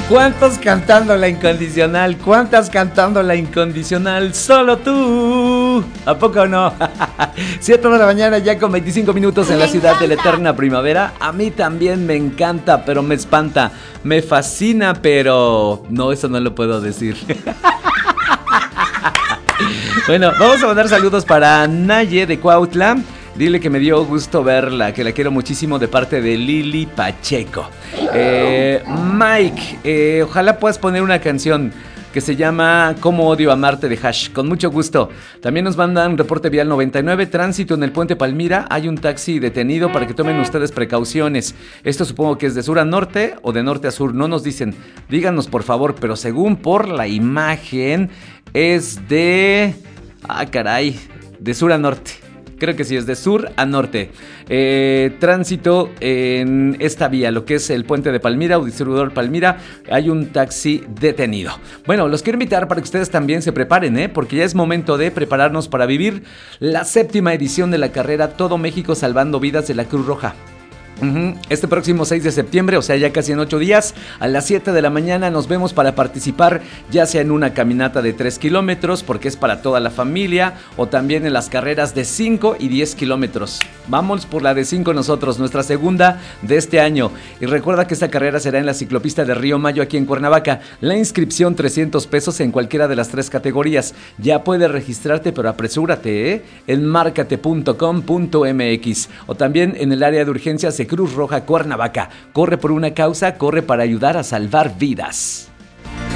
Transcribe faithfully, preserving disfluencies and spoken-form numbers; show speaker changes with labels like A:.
A: ¿Cuántos cantando la incondicional? ¿Cuántas cantando la incondicional? Solo tú. ¿A poco no? siete de la mañana ya con veinticinco minutos en la ciudad de la eterna primavera. A mí también me encanta, pero me espanta. Me fascina, pero no, eso no lo puedo decir. Bueno, vamos a mandar saludos para Naye de Cuautla. Dile que me dio gusto verla, que la quiero muchísimo, de parte de Lili Pacheco. eh, Mike, eh, ojalá puedas poner una canción que se llama Cómo odio amarte de Hash. Con mucho gusto. También nos mandan reporte vial noventa y nueve, tránsito en el puente Palmira. Hay un taxi detenido para que tomen ustedes precauciones. Esto supongo que es de sur a norte o de norte a sur. No nos dicen. Díganos por favor, pero según por la imagen es de... Ah, caray. De sur a norte. Creo que sí, es de sur a norte. Eh, tránsito en esta vía, lo que es el puente de Palmira o distribuidor Palmira. Hay un taxi detenido. Bueno, los quiero invitar para que ustedes también se preparen, ¿eh? Porque ya es momento de prepararnos para vivir la séptima edición de la carrera Todo México Salvando Vidas de la Cruz Roja. Uh-huh. Este próximo seis de septiembre, o sea ya casi en ocho días, a las siete de la mañana nos vemos para participar, ya sea en una caminata de tres kilómetros, porque es para toda la familia, o también en las carreras de cinco y diez kilómetros. Vamos por la de cinco nosotros, nuestra segunda de este año. Y recuerda que esta carrera será en la ciclopista de Río Mayo, aquí en Cuernavaca. La inscripción trescientos pesos en cualquiera de las tres categorías. Ya puedes registrarte, pero apresúrate, ¿eh? En márcate punto com punto m x, o también en el área de urgencias de Cruz Roja Cuernavaca. Corre por una causa, corre para ayudar a salvar vidas.